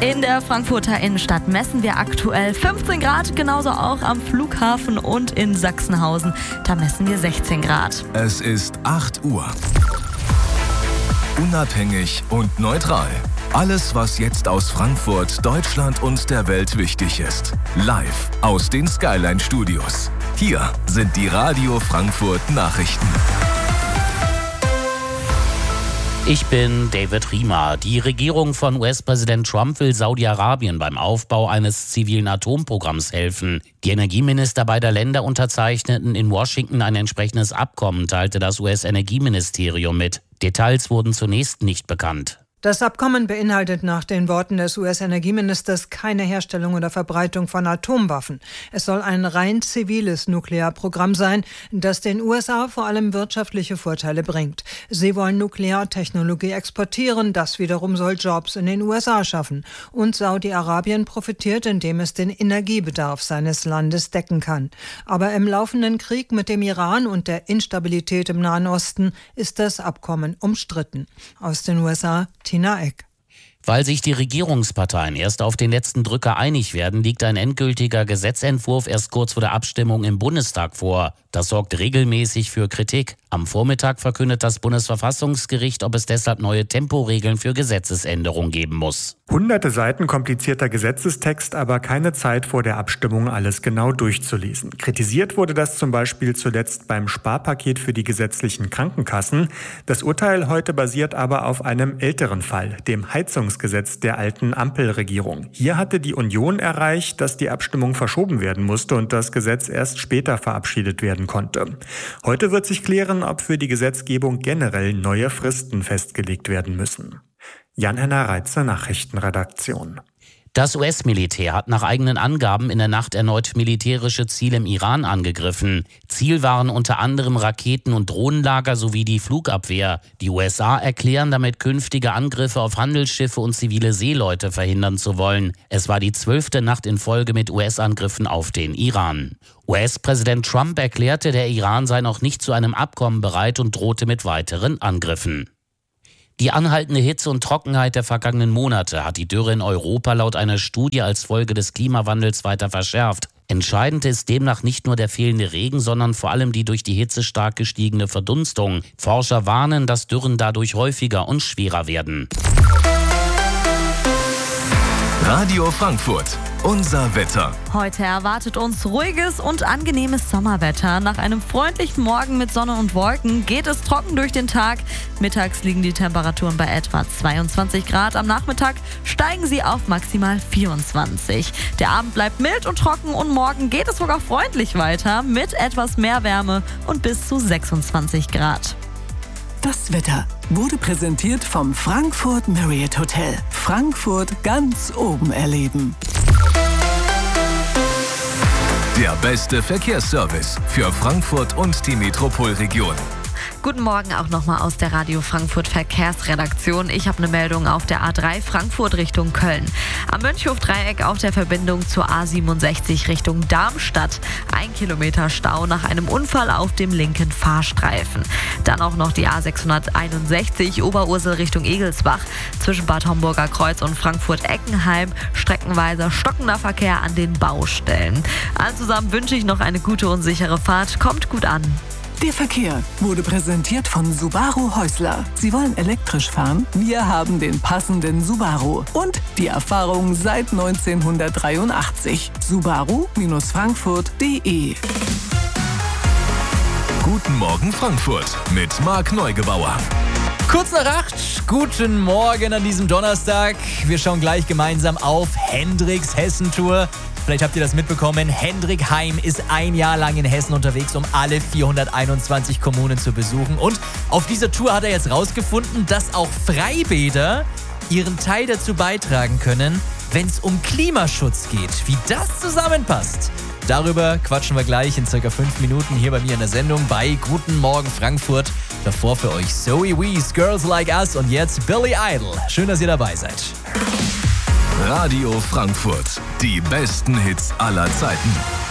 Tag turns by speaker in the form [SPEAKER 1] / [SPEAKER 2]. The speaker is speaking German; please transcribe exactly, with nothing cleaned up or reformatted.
[SPEAKER 1] In der Frankfurter Innenstadt messen wir aktuell fünfzehn Grad, genauso auch am Flughafen und in Sachsenhausen. Da messen wir sechzehn Grad.
[SPEAKER 2] Es ist acht Uhr. Unabhängig und neutral. Alles, was jetzt aus Frankfurt, Deutschland und der Welt wichtig ist. Live aus den Skyline Studios. Hier sind die Radio Frankfurt Nachrichten.
[SPEAKER 3] Ich bin David Riemer. Die Regierung von U S-Präsident Trump will Saudi-Arabien beim Aufbau eines zivilen Atomprogramms helfen. Die Energieminister beider Länder unterzeichneten in Washington ein entsprechendes Abkommen, teilte das U S-Energieministerium mit. Details wurden zunächst nicht bekannt.
[SPEAKER 4] Das Abkommen beinhaltet nach den Worten des U S-Energieministers keine Herstellung oder Verbreitung von Atomwaffen. Es soll ein rein ziviles Nuklearprogramm sein, das den U S A vor allem wirtschaftliche Vorteile bringt. Sie wollen Nukleartechnologie exportieren, das wiederum soll Jobs in den U S A schaffen. Und Saudi-Arabien profitiert, indem es den Energiebedarf seines Landes decken kann. Aber im laufenden Krieg mit dem Iran und der Instabilität im Nahen Osten ist das Abkommen umstritten. Aus den U S A Tina Eck.
[SPEAKER 3] Weil sich die Regierungsparteien erst auf den letzten Drücker einig werden, liegt ein endgültiger Gesetzentwurf erst kurz vor der Abstimmung im Bundestag vor. Das sorgt regelmäßig für Kritik. Am Vormittag verkündet das Bundesverfassungsgericht, ob es deshalb neue Temporegeln für Gesetzesänderungen geben muss.
[SPEAKER 5] Hunderte Seiten komplizierter Gesetzestext, aber keine Zeit vor der Abstimmung, alles genau durchzulesen. Kritisiert wurde das zum Beispiel zuletzt beim Sparpaket für die gesetzlichen Krankenkassen. Das Urteil heute basiert aber auf einem älteren Fall, dem Heizungsgesetz der alten Ampelregierung. Hier hatte die Union erreicht, dass die Abstimmung verschoben werden musste und das Gesetz erst später verabschiedet werden konnte. Heute wird sich klären, ob für die Gesetzgebung generell neue Fristen festgelegt werden müssen. Jan-Henner Reitzer, Nachrichtenredaktion.
[SPEAKER 3] Das U S-Militär hat nach eigenen Angaben in der Nacht erneut militärische Ziele im Iran angegriffen. Ziel waren unter anderem Raketen- und Drohnenlager sowie die Flugabwehr. Die U S A erklären damit künftige Angriffe auf Handelsschiffe und zivile Seeleute verhindern zu wollen. Es war die zwölfte Nacht in Folge mit U S-Angriffen auf den Iran. U S-Präsident Trump erklärte, der Iran sei noch nicht zu einem Abkommen bereit und drohte mit weiteren Angriffen. Die anhaltende Hitze und Trockenheit der vergangenen Monate hat die Dürre in Europa laut einer Studie als Folge des Klimawandels weiter verschärft. Entscheidend ist demnach nicht nur der fehlende Regen, sondern vor allem die durch die Hitze stark gestiegene Verdunstung. Forscher warnen, dass Dürren dadurch häufiger und schwerer werden.
[SPEAKER 2] Radio Frankfurt. Unser Wetter.
[SPEAKER 1] Heute erwartet uns ruhiges und angenehmes Sommerwetter. Nach einem freundlichen Morgen mit Sonne und Wolken geht es trocken durch den Tag. Mittags liegen die Temperaturen bei etwa zweiundzwanzig Grad. Am Nachmittag steigen sie auf maximal vierundzwanzig. Der Abend bleibt mild und trocken und morgen geht es sogar freundlich weiter mit etwas mehr Wärme und bis zu sechsundzwanzig Grad.
[SPEAKER 6] Das Wetter wurde präsentiert vom Frankfurt Marriott Hotel. Frankfurt ganz oben erleben.
[SPEAKER 2] Der beste Verkehrsservice für Frankfurt und die Metropolregion.
[SPEAKER 1] Guten Morgen auch nochmal aus der Radio Frankfurt Verkehrsredaktion. Ich habe eine Meldung auf der A drei Frankfurt Richtung Köln. Am Mönchhof-Dreieck auf der Verbindung zur A siebenundsechzig Richtung Darmstadt. Ein Kilometer Stau nach einem Unfall auf dem linken Fahrstreifen. Dann auch noch die A sechshunderteinundsechzig Oberursel Richtung Egelsbach. Zwischen Bad Homburger Kreuz und Frankfurt-Eckenheim streckenweise stockender Verkehr an den Baustellen. Allen zusammen wünsche ich noch eine gute und sichere Fahrt. Kommt gut an.
[SPEAKER 6] Der Verkehr wurde präsentiert von Subaru Häusler. Sie wollen elektrisch fahren? Wir haben den passenden Subaru. Und die Erfahrung seit neunzehnhundertdreiundachtzig. Subaru Frankfurt punkt de.
[SPEAKER 2] Guten Morgen Frankfurt mit Marc Neugebauer.
[SPEAKER 7] Kurz nach acht, guten Morgen an diesem Donnerstag. Wir schauen gleich gemeinsam auf Hendricks Hessentour. Vielleicht habt ihr das mitbekommen, Hendrik Heim ist ein Jahr lang in Hessen unterwegs, um alle vierhunderteinundzwanzig Kommunen zu besuchen. Und auf dieser Tour hat er jetzt rausgefunden, dass auch Freibäder ihren Teil dazu beitragen können, wenn es um Klimaschutz geht. Wie das zusammenpasst, darüber quatschen wir gleich in circa fünf Minuten hier bei mir in der Sendung bei Guten Morgen Frankfurt. Davor für euch Zoe Wees, Girls Like Us und jetzt Billy Idol. Schön, dass ihr dabei seid.
[SPEAKER 2] Radio Frankfurt. Die besten Hits aller Zeiten.